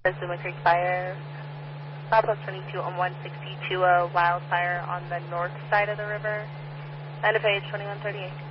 Zuma Creek Fire. Southwest 22 on 162, a wildfire on the north side of the river. End of page 2138.